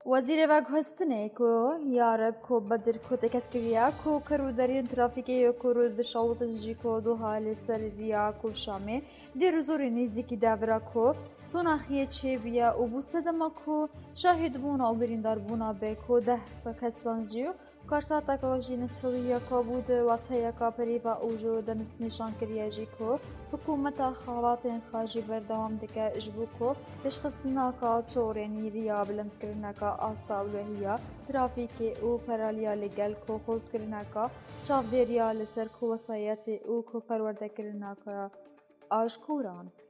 وزیر وگهستنه کو یارب کو بدر کو تکسکریا کو کرو درین ترافیکی کو رود شاوتنجی کو دو حال سریا کو شامه در زور نزدیکی داورا کو سوناخیه چه بیا و بوسدما کو شاهد بونا و بریندار بونا به کو ده سکستانجیو کارساتا کو جینتویا کو بود و تیا کا پریبا اوجو دنس نشان کریاجی کو حکومت خواتین خاجی بردوام دکه اجبو کو تشخصنا کا چورنی ریا بلند کرنا کا آستاولهیا ترافیکی او پرالیا لگل کو خود کرنا کا چاودریا لسر کو وصایت او کو پرورده کرنا کا آشکوران